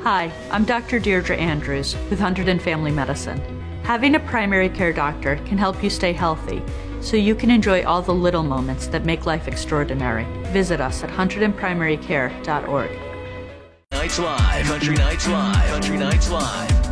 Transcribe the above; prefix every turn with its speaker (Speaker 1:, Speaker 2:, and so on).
Speaker 1: Hi, I'm Dr. Deirdre Andrews with Hunterdon Family Medicine. Having a primary care doctor can help you stay healthy, so you can enjoy all the little moments that make life extraordinary. Visit us at hunterdonprimarycare.org.
Speaker 2: Nights Live, Country Nights Live, Country Nights Live.